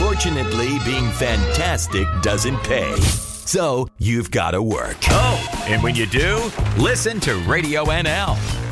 Unfortunately, being fantastic doesn't pay. So you've got to work. Oh, and when you do, listen to Radio NL.